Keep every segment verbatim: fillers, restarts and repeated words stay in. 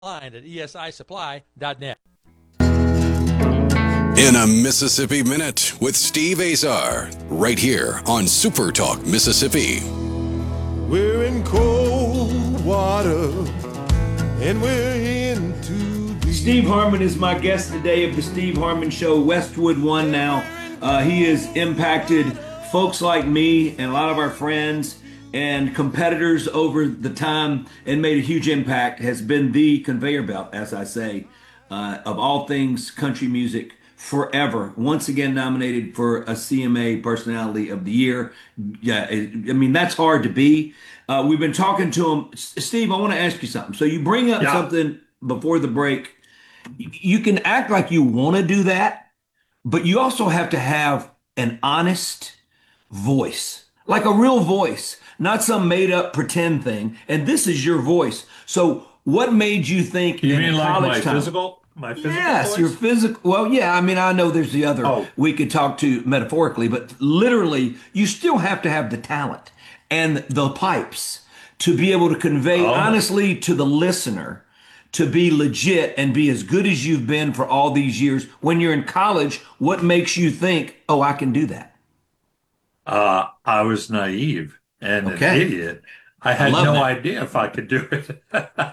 Line at E S I supply dot net. In a Mississippi Minute with Steve Azar, right here on Super Talk Mississippi. We're in cold water, and we're in too deep. Steve Harmon is my guest today of the Steve Harmon Show, Westwood One now. Uh, he has impacted folks like me and a lot of our friends and competitors over the time and made a huge impact, has been the conveyor belt, as I say, uh, of all things country music forever. Once again nominated for a C M A Personality of the Year. Yeah, I mean, that's hard to be. Uh, we've been talking to him. Steve, I want to ask you something. So you bring up yeah. something before the break. You can act like you want to do that, but you also have to have an honest voice, like a real voice. Not some made up pretend thing. And this is your voice. So what made you think you in mean like my time, physical, my physical yes, voice? your physical. Well, yeah, I mean, I know there's the other oh. we could talk to metaphorically, but literally you still have to have the talent and the pipes to be able to convey oh. honestly to the listener, to be legit and be as good as you've been for all these years. When you're in college, what makes you think, oh, I can do that? Uh, I was naive. And okay. an idiot. I had I no that. idea if I could do it.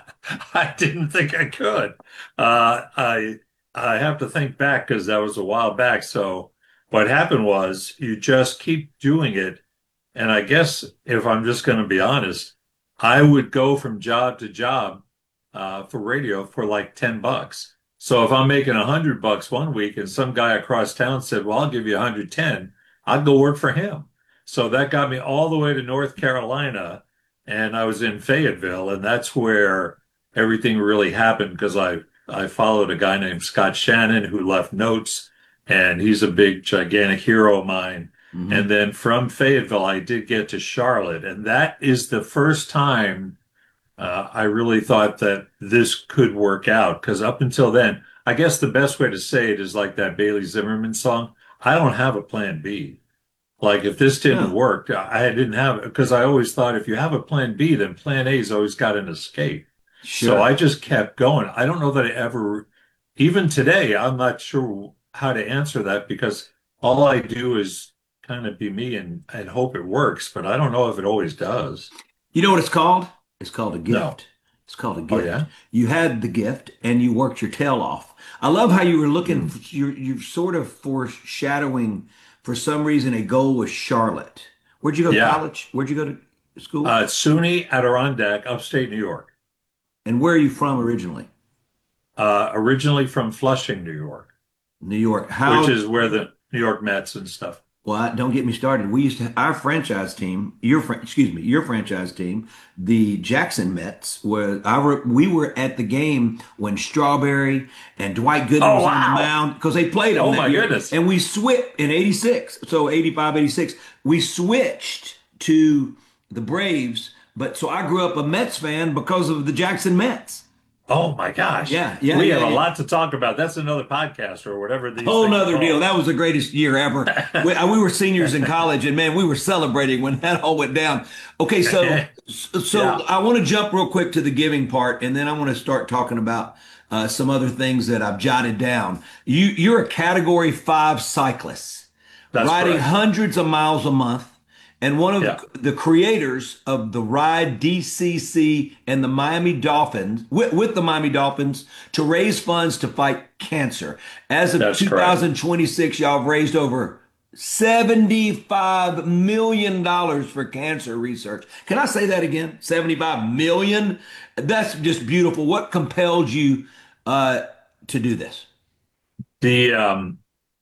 I didn't think I could. Uh, I I have to think back because that was a while back. So what happened was you just keep doing it. And I guess if I'm just going to be honest, I would go from job to job uh, for radio for like ten bucks. So if I'm making a hundred bucks one week and some guy across town said, well, I'll give you one hundred ten, I'd go work for him. So that got me all the way to North Carolina, and I was in Fayetteville, and that's where everything really happened because I, I followed a guy named Scott Shannon who left notes, and he's a big, gigantic hero of mine. Mm-hmm. And then from Fayetteville, I did get to Charlotte, and that is the first time uh, I really thought that this could work out because up until then, I guess the best way to say it is like that Bailey Zimmerman song, I don't have a plan B. Like if this didn't yeah. work, I didn't have it because I always thought if you have a plan B, then plan A's always got an escape. Sure. So I just kept going. I don't know that I ever, even today, I'm not sure how to answer that because all I do is kind of be me and, and hope it works, but I don't know if it always does. You know what it's called? It's called a gift. No. It's called a gift. Oh, yeah? You had the gift and you worked your tail off. I love how you were looking, mm. you're, you're sort of foreshadowing for some reason, a goal was Charlotte. Where'd you go to yeah. college? Where'd you go to school? Uh, SUNY Adirondack, upstate New York. And where are you from originally? Uh, originally from Flushing, New York. New York. How, which is where the New York Mets and stuff. Well, don't get me started. We used to, our franchise team, your excuse me, your franchise team, the Jackson Mets, were our, we were at the game when Strawberry and Dwight Gooden oh, was wow. on the mound because they played them. Oh, that my year. goodness. And we switched in eighty-six, so eighty-five, eighty-six, we switched to the Braves. But so I grew up a Mets fan because of the Jackson Mets. Oh my gosh. Yeah, yeah. We yeah, have yeah. a lot to talk about. That's another podcast or whatever these Whole nother called. deal. That was the greatest year ever. we, we were seniors in college and man, we were celebrating when that all went down. Okay, so so yeah. I want to jump real quick to the giving part and then I want to start talking about uh, some other things that I've jotted down. You you're a category five cyclist, That's riding correct. hundreds of miles a month. And one of yeah. the creators of the Ride D C C and the Miami Dolphins, with, with the Miami Dolphins, to raise funds to fight cancer. As of That's two thousand twenty-six, correct. y'all have raised over seventy-five million dollars for cancer research. Can I say that again? seventy-five million dollars? That's just beautiful. What compelled you uh, to do this? The um,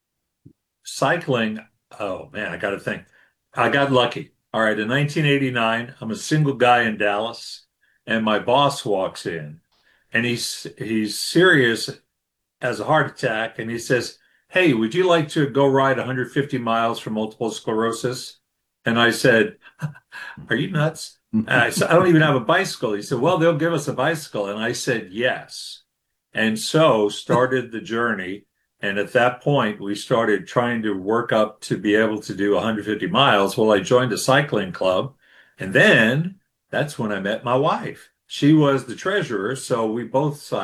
cycling, oh man, I got to think. I got lucky. All right, in nineteen eighty-nine, I'm a single guy in Dallas, and my boss walks in, and he's he's serious, has a heart attack, and he says, "Hey, would you like to go ride one hundred fifty miles for multiple sclerosis?" And I said, "Are you nuts?" And I said, "I don't even have a bicycle." He said, "Well, they'll give us a bicycle," and I said, "Yes." And so started the journey. And at that point, we started trying to work up to be able to do one hundred fifty miles. Well, I joined a cycling club. And then that's when I met my wife. she was the treasurer, so we both signed